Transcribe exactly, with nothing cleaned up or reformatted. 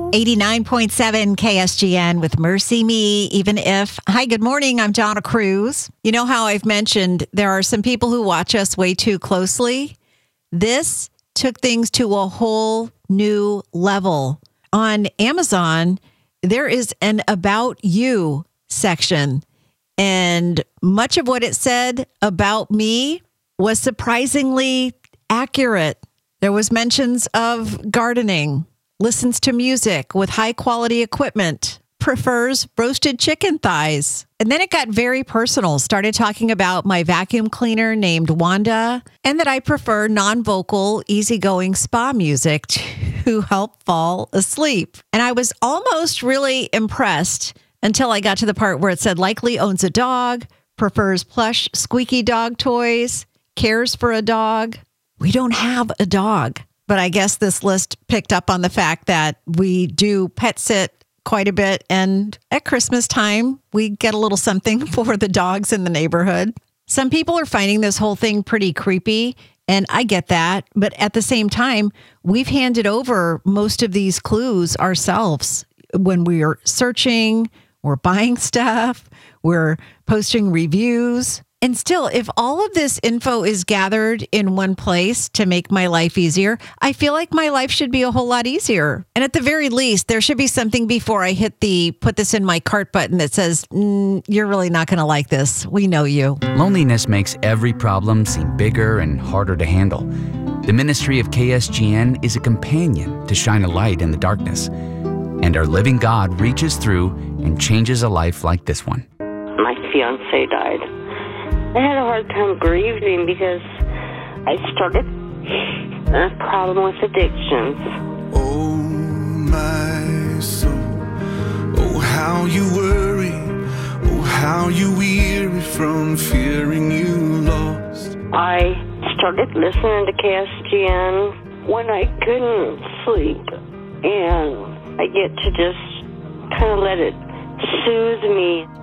eighty-nine point seven K S G N with Mercy Me, Even If. Hi, good morning. I'm Donna Cruz. You know how I've mentioned there are some people who watch us way too closely? This took things to a whole new level. On Amazon, there is an About You section, and much of what it said about me was surprisingly accurate. There was mentions of gardening, listens to music with high quality equipment, prefers roasted chicken thighs. And then it got very personal, started talking about my vacuum cleaner named Wanda, and that I prefer non-vocal, easygoing spa music to help fall asleep. And I was almost really impressed until I got to the part where it said likely owns a dog, prefers plush, squeaky dog toys, cares for a dog. We don't have a dog, but I guess this list picked up on the fact that we do pet sit quite a bit. And at Christmas time, we get a little something for the dogs in the neighborhood. Some people are finding this whole thing pretty creepy, and I get that. But at the same time, we've handed over most of these clues ourselves. When we're searching, we're buying stuff, we're posting reviews. And still, if all of this info is gathered in one place to make my life easier, I feel like my life should be a whole lot easier. And at the very least, there should be something before I hit the put this in my cart button that says, mm, you're really not going to like this. We know you. Loneliness makes every problem seem bigger and harder to handle. The ministry of K S G N is a companion to shine a light in the darkness. And our living God reaches through and changes a life like this one. My fiance died. I had a hard time grieving because I started a problem with addictions. Oh, my soul, oh, how you worry, oh, how you weary from fearing you lost. I started listening to K S G N when I couldn't sleep, and I get to just kind of let it soothe me.